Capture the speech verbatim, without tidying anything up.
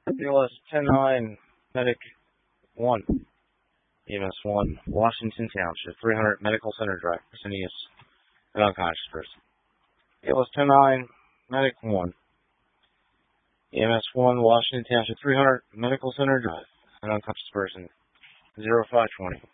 B L S ten nine, Medic one. E M S one, Washington Township, three hundred Medical Center Drive, Presenius, an unconscious person. B L S ten nine, Medic one. E M S one, Washington Township, three hundred Medical Center Drive, an unconscious person, zero five twenty.